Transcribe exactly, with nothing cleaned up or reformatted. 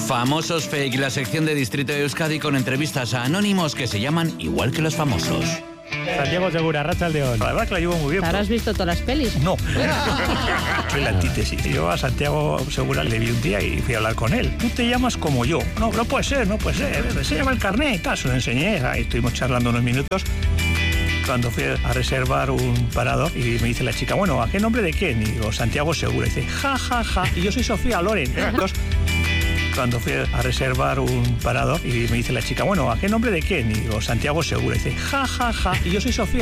Famosos Fake, la sección de Distrito de Euskadi con entrevistas a anónimos que se llaman igual que los famosos. Santiago Segura, Arratsaldeon. La verdad que la llevo muy bien. ¿Te habrás visto todas las pelis? No. Soy la antítesis. Yo a Santiago Segura le vi un día y fui a hablar con él. Tú te llamas como yo. No, no puede ser, no puede ser. Se llama el carnet y tal. Se lo enseñé. Ahí estuvimos charlando unos minutos. Cuando fui a reservar un parado y me dice la chica, bueno, ¿a qué nombre de quién? Y digo, Santiago Segura. Y dice, ja, ja, ja. Y yo soy Sofía Loren. Entonces, cuando fui a reservar un parado y me dice la chica, bueno, ¿a qué nombre de quién? Y digo, Santiago Segura. Y dice, ja, ja, ja. Y yo soy Sofía